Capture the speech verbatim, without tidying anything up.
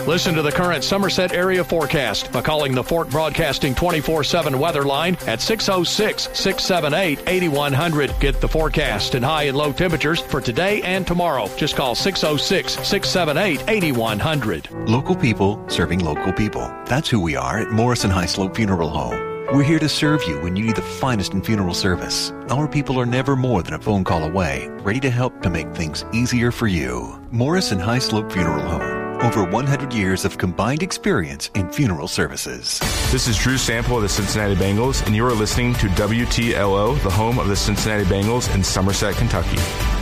Listen to the current Somerset area forecast by calling the Fort Broadcasting twenty-four seven weather line at six oh six, six seven eight, eight one zero zero. Get the forecast and high and low temperatures for today and tomorrow. Just call six oh six, six seven eight, eight one zero zero. Local people serving local people. That's who we are at Morrison High Slope Funeral Home. We're here to serve you when you need the finest in funeral service. Our people are never more than a phone call away, ready to help to make things easier for you. Morrison High Slope Funeral Home. Over one hundred years of combined experience in funeral services. This is Drew Sample of the Cincinnati Bengals, and you are listening to W T L O, the home of the Cincinnati Bengals in Somerset, Kentucky.